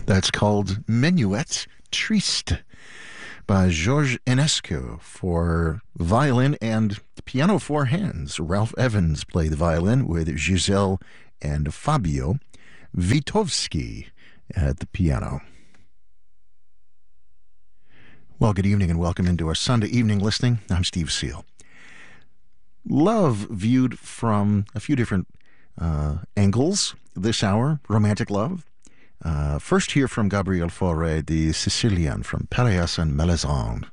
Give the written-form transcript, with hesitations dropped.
That's called Menuet Triste by Georges Enescu for violin and piano four hands. Ralph Evans played the violin with Giselle and Fabio Witkowski at the piano. Well, good evening and welcome into our Sunday evening listening. I'm Steve Seal. Love viewed from a few different angles this hour. Romantic love. First hear from Gabriel Fauré, the Sicilian from Peleas and Melisande.